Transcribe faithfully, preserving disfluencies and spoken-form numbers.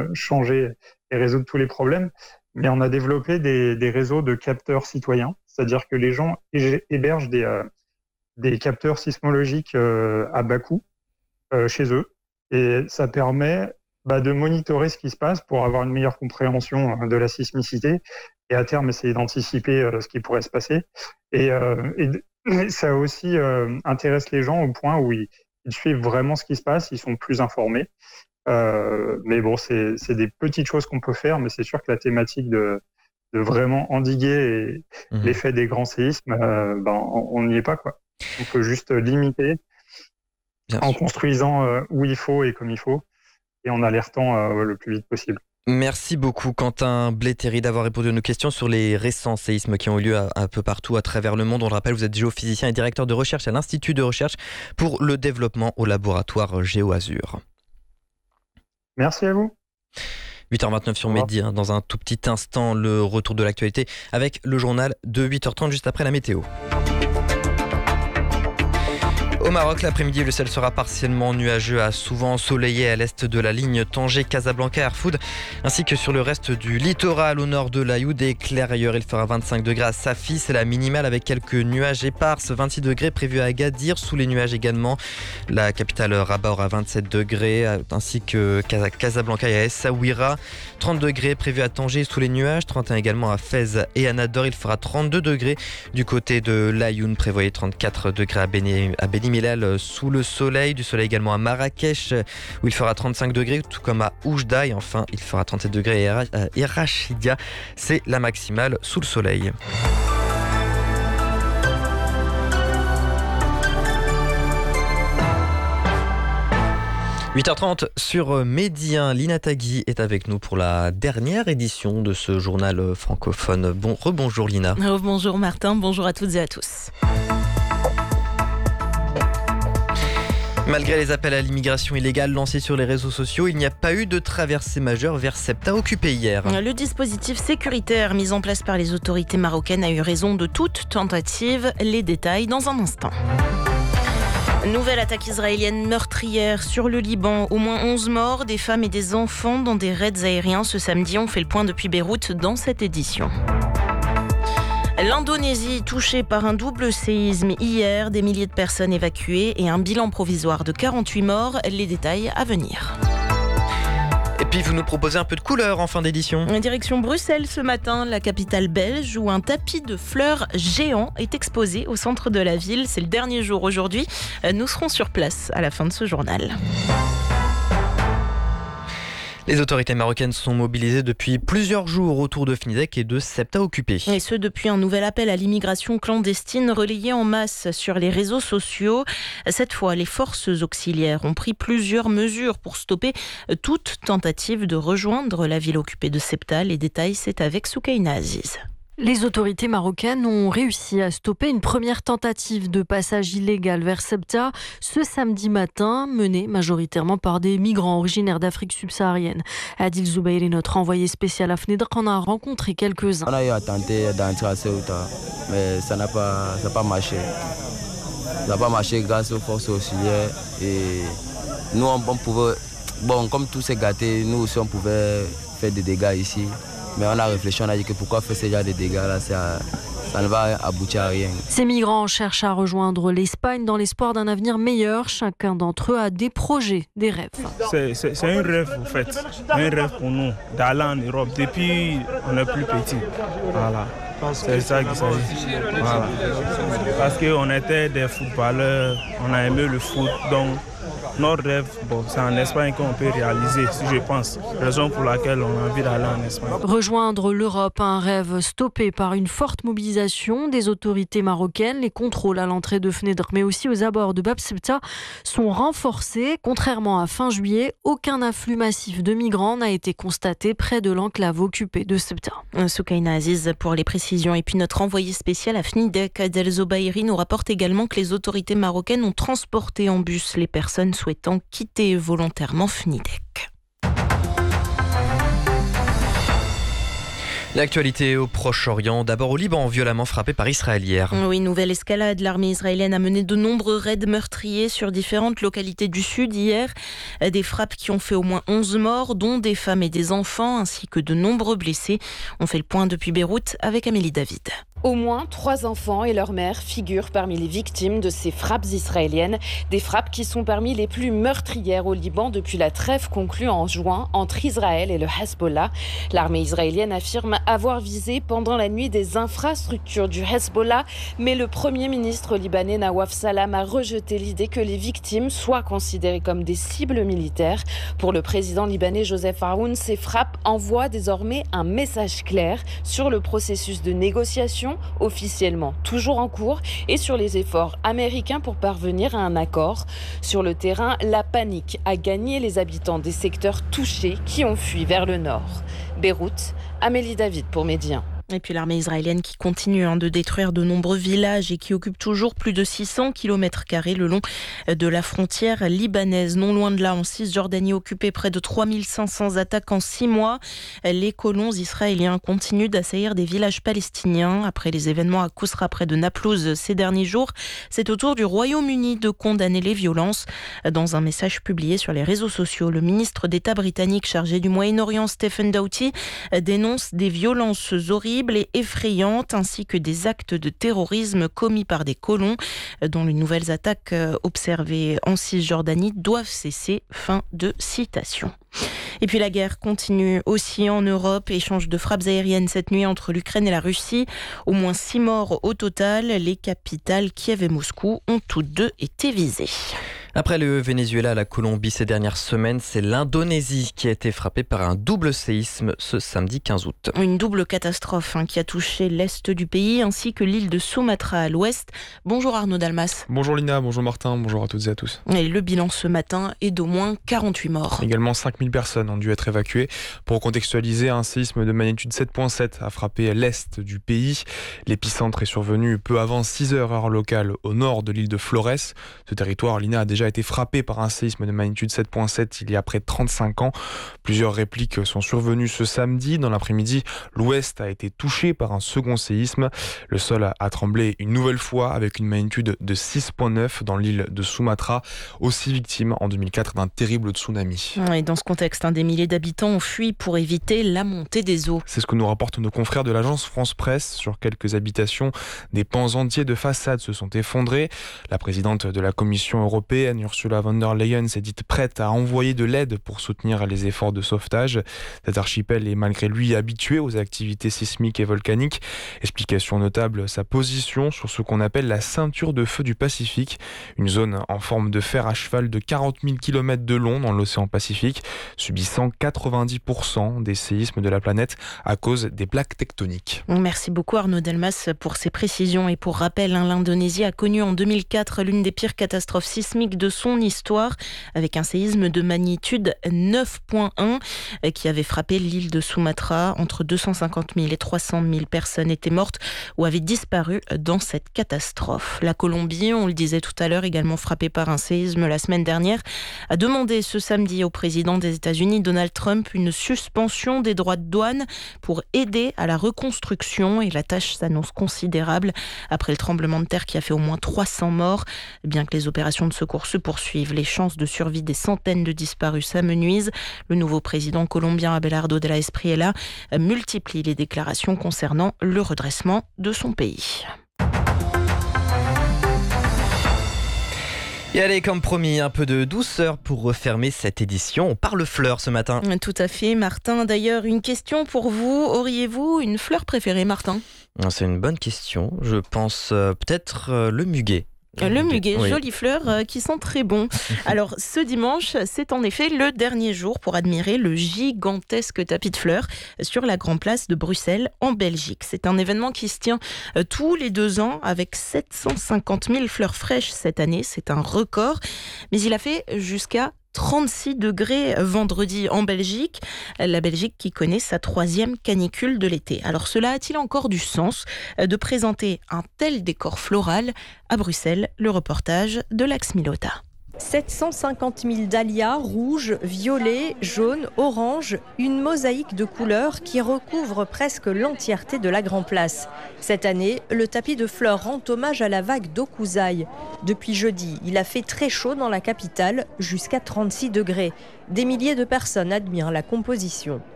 changer et résoudre tous les problèmes. Mais on a développé des, des réseaux de capteurs citoyens, c'est-à-dire que les gens hébergent des, euh, des capteurs sismologiques euh, à bas coût euh, chez eux. Et ça permet bah, de monitorer ce qui se passe pour avoir une meilleure compréhension de la sismicité et à terme essayer d'anticiper euh, ce qui pourrait se passer. Et, euh, et ça aussi euh, intéresse les gens au point où ils, ils suivent vraiment ce qui se passe, ils sont plus informés. Euh, mais bon, c'est, c'est des petites choses qu'on peut faire, mais c'est sûr que la thématique de, de vraiment endiguer et mmh. l'effet des grands séismes, euh, ben, on n'y est pas, quoi. On peut juste limiter Bien en sûr. construisant euh, où il faut et comme il faut et en alertant euh, le plus vite possible. Merci beaucoup Quentin Bléthéry d'avoir répondu à nos questions sur les récents séismes qui ont eu lieu un peu partout à travers le monde. On le rappelle, vous êtes géophysicien et directeur de recherche à l'Institut de recherche pour le développement au laboratoire GeoAzur. Merci à vous. huit heures vingt-neuf sur Midi, hein, dans un tout petit instant, le retour de l'actualité avec le journal de huit heures trente juste après la météo. Au Maroc, l'après-midi, le ciel sera partiellement nuageux à souvent ensoleillé à l'est de la ligne Tanger-Casablanca-Erfoud, ainsi que sur le reste du littoral au nord de l'Aïou. Des clairières, il fera vingt-cinq degrés à Safi, c'est la minimale avec quelques nuages éparses, vingt-six degrés prévus à Agadir, sous les nuages également. La capitale Rabat aura vingt-sept degrés, ainsi que Casablanca et à Essaouira. trente degrés prévus à Tanger sous les nuages, trente et un également à Fès et à Nador, il fera trente-deux degrés. Du côté de l'Aïoun, prévoyez trente-quatre degrés à Beni, à Beni Mellal sous le soleil, du soleil également à Marrakech où il fera trente-cinq degrés, tout comme à Oujda, et enfin il fera trente-sept degrés à Irachidia, c'est la maximale sous le soleil. huit heures trente sur Médien, Lina Tagui est avec nous pour la dernière édition de ce journal francophone. Bon, rebonjour Lina. Bonjour Martin, bonjour à toutes et à tous. Malgré les appels à l'immigration illégale lancés sur les réseaux sociaux, il n'y a pas eu de traversée majeure vers Ceuta occupée hier. Le dispositif sécuritaire mis en place par les autorités marocaines a eu raison de toute tentative. Les détails dans un instant. Nouvelle attaque israélienne meurtrière sur le Liban. Au moins onze morts, des femmes et des enfants dans des raids aériens ce samedi. On fait le point depuis Beyrouth dans cette édition. L'Indonésie touchée par un double séisme hier, des milliers de personnes évacuées et un bilan provisoire de quarante-huit morts. Les détails à venir. Et puis vous nous proposez un peu de couleur en fin d'édition. En direction Bruxelles ce matin, la capitale belge, où un tapis de fleurs géant est exposé au centre de la ville. C'est le dernier jour aujourd'hui. Nous serons sur place à la fin de ce journal. Les autorités marocaines sont mobilisées depuis plusieurs jours autour de Fnidek et de Ceuta occupée. Et ce, depuis un nouvel appel à l'immigration clandestine relayé en masse sur les réseaux sociaux. Cette fois, les forces auxiliaires ont pris plusieurs mesures pour stopper toute tentative de rejoindre la ville occupée de Ceuta. Les détails, c'est avec Soukaina Aziz. Les autorités marocaines ont réussi à stopper une première tentative de passage illégal vers Ceuta ce samedi matin, menée majoritairement par des migrants originaires d'Afrique subsaharienne. Adil Zoubairi, notre envoyé spécial à Fnidek, en a rencontré quelques-uns. On a eu à tenter d'entrer à Ceuta, mais ça n'a pas, ça n'a pas marché. Ça n'a pas marché grâce aux forces auxiliaires. Et nous, on, on pouvait, bon, comme tout s'est gâté, nous aussi, on pouvait faire des dégâts ici. Mais on a réfléchi, on a dit que pourquoi faire ce genre de dégâts là, ça, ça ne va aboutir à rien. Ces migrants cherchent à rejoindre l'Espagne dans l'espoir d'un avenir meilleur. Chacun d'entre eux a des projets, des rêves. C'est, c'est, c'est un rêve en fait, un rêve pour nous d'aller en Europe depuis on est plus petit. Voilà. C'est ça qu'il s'agit. Voilà. Parce qu'on était des footballeurs, on a aimé le foot, donc notre rêve, bon, c'est en Espagne qu'on peut réaliser, si je pense. Raison pour laquelle on a envie d'aller en Espagne. Rejoindre l'Europe, un rêve stoppé par une forte mobilisation des autorités marocaines. Les contrôles à l'entrée de Fnidek, mais aussi aux abords de Bab Ceuta, sont renforcés. Contrairement à fin juillet, aucun afflux massif de migrants n'a été constaté près de l'enclave occupée de Ceuta. Soukaina Aziz pour les précisions. Et puis notre envoyé spécial à Fnidek, Adel Zoubairi, nous rapporte également que les autorités marocaines ont transporté en bus les personnes souhaitant quitter volontairement Fnidek. L'actualité au Proche-Orient, d'abord au Liban, violemment frappé par Israël hier. Oui, nouvelle escalade. L'armée israélienne a mené de nombreux raids meurtriers sur différentes localités du sud hier. Des frappes qui ont fait au moins onze morts, dont des femmes et des enfants, ainsi que de nombreux blessés. On fait le point depuis Beyrouth avec Amélie David. Au moins trois enfants et leur mère figurent parmi les victimes de ces frappes israéliennes. Des frappes qui sont parmi les plus meurtrières au Liban depuis la trêve conclue en juin entre Israël et le Hezbollah. L'armée israélienne affirme avoir visé pendant la nuit des infrastructures du Hezbollah, mais le Premier ministre libanais Nawaf Salam a rejeté l'idée que les victimes soient considérées comme des cibles militaires. Pour le président libanais Joseph Aoun, ces frappes envoient désormais un message clair sur le processus de négociation officiellement toujours en cours et sur les efforts américains pour parvenir à un accord. Sur le terrain, la panique a gagné les habitants des secteurs touchés qui ont fui vers le nord. Beyrouth, Amélie David pour Médien. Et puis l'armée israélienne qui continue hein, de détruire de nombreux villages et qui occupe toujours plus de six cents kilomètres carrés le long de la frontière libanaise. Non loin de là, en Cisjordanie, occupé près de trois mille cinq cents attaques en six mois. Les colons israéliens continuent d'assaillir des villages palestiniens. Après les événements à Kousra près de Naplouse ces derniers jours, c'est au tour du Royaume-Uni de condamner les violences. Dans un message publié sur les réseaux sociaux, le ministre d'État britannique chargé du Moyen-Orient, Stephen Doughty, dénonce des violences horribles et effrayantes, ainsi que des actes de terrorisme commis par des colons, dont les nouvelles attaques observées en Cisjordanie doivent cesser. Fin de citation. Et puis la guerre continue aussi en Europe. Échange de frappes aériennes cette nuit entre l'Ukraine et la Russie. Au moins six morts au total. Les capitales Kiev et Moscou ont toutes deux été visées. Après le Venezuela, la Colombie ces dernières semaines, c'est l'Indonésie qui a été frappée par un double séisme ce samedi quinze août. Une double catastrophe hein, qui a touché l'est du pays ainsi que l'île de Sumatra à l'ouest. Bonjour Arnaud Dalmas. Bonjour Lina, bonjour Martin, bonjour à toutes et à tous. Et le bilan ce matin est d'au moins quarante-huit morts. Également cinq mille personnes ont dû être évacuées. Pour contextualiser, un séisme de magnitude sept virgule sept a frappé l'est du pays. L'épicentre est survenu peu avant six heures heure locale au nord de l'île de Flores. Ce territoire, Lina, a déjà été frappé par un séisme de magnitude sept virgule sept il y a près de trente-cinq ans. Plusieurs répliques sont survenues ce samedi. Dans l'après-midi, l'ouest a été touché par un second séisme. Le sol a tremblé une nouvelle fois avec une magnitude de six virgule neuf dans l'île de Sumatra, aussi victime en deux mille quatre d'un terrible tsunami. Et dans ce contexte, un des milliers d'habitants ont fui pour éviter la montée des eaux. C'est ce que nous rapportent nos confrères de l'agence France Presse. Sur quelques habitations, des pans entiers de façades se sont effondrés. La présidente de la Commission européenne, Ursula von der Leyen, s'est dite prête à envoyer de l'aide pour soutenir les efforts de sauvetage. Cet archipel est malgré lui habitué aux activités sismiques et volcaniques. Explication notable, sa position sur ce qu'on appelle la ceinture de feu du Pacifique, une zone en forme de fer à cheval de quarante mille kilomètres de long dans l'océan Pacifique, subissant quatre-vingt-dix pour cent des séismes de la planète à cause des plaques tectoniques. Merci beaucoup Arnaud Delmas pour ces précisions. Et pour rappel, hein, l'Indonésie a connu en deux mille quatre l'une des pires catastrophes sismiques de son histoire, avec un séisme de magnitude neuf virgule un qui avait frappé l'île de Sumatra. Entre deux cent cinquante mille et trois cent mille personnes étaient mortes ou avaient disparu dans cette catastrophe. La Colombie, on le disait tout à l'heure, également frappée par un séisme la semaine dernière, a demandé ce samedi au président des États-Unis, Donald Trump, une suspension des droits de douane pour aider à la reconstruction, et la tâche s'annonce considérable après le tremblement de terre qui a fait au moins trois cents morts. Bien que les opérations de secours se poursuivent, les chances de survie des centaines de disparus s'amenuisent. Le nouveau président colombien Abelardo de la Espriella multiplie les déclarations concernant le redressement de son pays. Et allez, comme promis, un peu de douceur pour refermer cette édition. On parle fleurs ce matin. Tout à fait, Martin. D'ailleurs, une question pour vous. Auriez-vous une fleur préférée, Martin ? C'est une bonne question. Je pense euh, peut-être euh, le muguet. Le muguet, oui. Jolies fleurs euh, qui sont très bons. Alors, ce dimanche, c'est en effet le dernier jour pour admirer le gigantesque tapis de fleurs sur la Grande Place de Bruxelles, en Belgique. C'est un événement qui se tient euh, tous les deux ans avec sept cent cinquante mille fleurs fraîches cette année. C'est un record, mais il a fait jusqu'à trente-six degrés vendredi en Belgique, la Belgique qui connaît sa troisième canicule de l'été. Alors cela a-t-il encore du sens de présenter un tel décor floral à Bruxelles? Le reportage de Lax Milota. sept cent cinquante mille dahlias rouges, violets, jaunes, oranges, une mosaïque de couleurs qui recouvre presque l'entièreté de la Grand Place. Cette année, le tapis de fleurs rend hommage à la vague d'Okuzai. Depuis jeudi, il a fait très chaud dans la capitale, jusqu'à trente-six degrés. Des milliers de personnes admirent la composition.